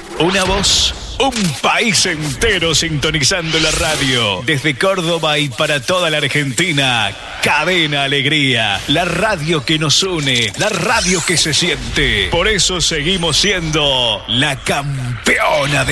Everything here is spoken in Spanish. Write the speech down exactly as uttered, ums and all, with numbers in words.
Una voz, un país entero sintonizando la radio. Desde Córdoba y para toda la Argentina, Cadena Alegría. La radio que nos une, la radio que se siente. Por eso seguimos siendo la campeona de